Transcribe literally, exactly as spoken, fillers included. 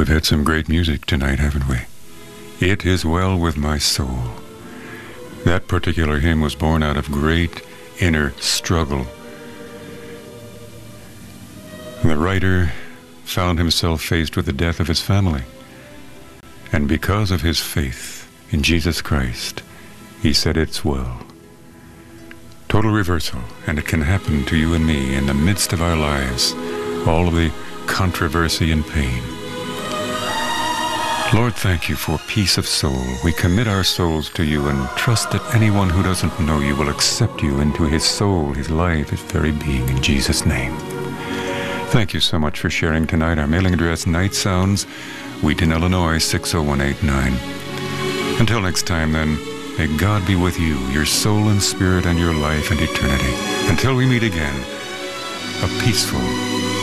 We've had some great music tonight, haven't we? It Is Well With My Soul. That particular hymn was born out of great inner struggle. The writer found himself faced with the death of his family. And because of his faith in Jesus Christ, he said, "It's well." Total reversal, and it can happen to you and me in the midst of our lives, all of the controversy and pain. Lord, thank you for peace of soul. We commit our souls to you and trust that anyone who doesn't know you will accept you into his soul, his life, his very being, in Jesus' name. Thank you so much for sharing tonight. Our mailing address, Night Sounds, Wheaton, Illinois, six oh one eight nine. Until next time, then, may God be with you, your soul and spirit and your life and eternity. Until we meet again, a peaceful